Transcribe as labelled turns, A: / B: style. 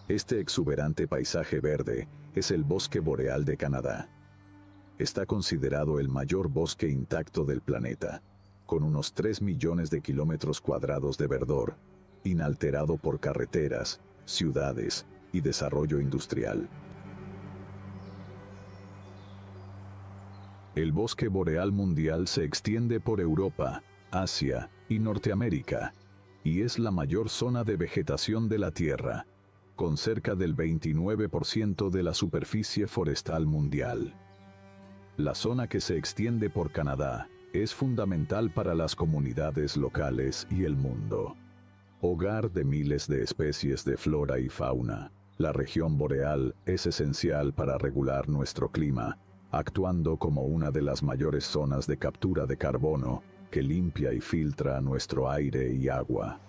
A: Este exuberante paisaje verde es el bosque boreal de Canadá. Está considerado el mayor bosque intacto del planeta, con unos 3 millones de kilómetros cuadrados de verdor, inalterado por carreteras, ciudades y desarrollo industrial. El bosque boreal mundial se extiende por Europa, Asia y Norteamérica, y es la mayor zona de vegetación de la Tierra, con cerca del 29% de la superficie forestal mundial. La zona que se extiende por Canadá es fundamental para las comunidades locales y el mundo. Hogar de miles de especies de flora y fauna, la región boreal es esencial para regular nuestro clima, actuando como una de las mayores zonas de captura de carbono que limpia y filtra nuestro aire y agua.